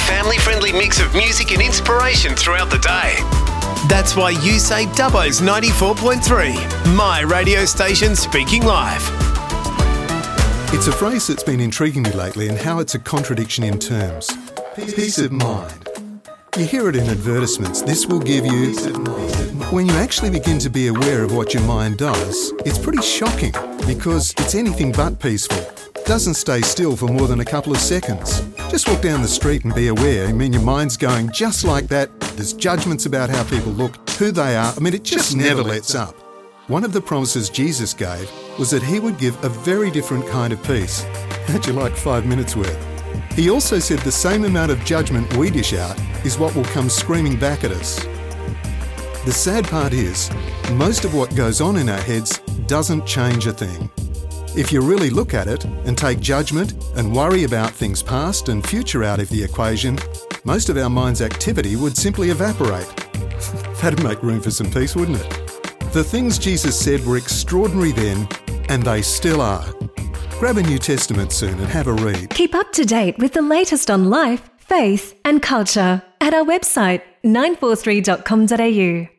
family-friendly mix of music and inspiration throughout the day. That's why you say Dubbo's 94.3, my radio station speaking live. It's a phrase that's been intriguing me lately and how it's a contradiction in terms. Peace of mind. You hear it in advertisements. This will give you peace of mind. When you actually begin to be aware of what your mind does, it's pretty shocking because it's anything but peaceful. It doesn't stay still for more than a couple of seconds. Just walk down the street and be aware. I mean, your mind's going just like that. There's judgments about how people look, who they are. I mean, it just never lets up. One of the promises Jesus gave was that he would give a very different kind of peace. How'd you like 5 minutes worth? He also said the same amount of judgment we dish out is what will come screaming back at us. The sad part is, most of what goes on in our heads doesn't change a thing. If you really look at it and take judgment and worry about things past and future out of the equation, most of our mind's activity would simply evaporate. That'd make room for some peace, wouldn't it? The things Jesus said were extraordinary then, and they still are. Grab a New Testament soon and have a read. Keep up to date with the latest on life, faith and culture at our website 943.com.au.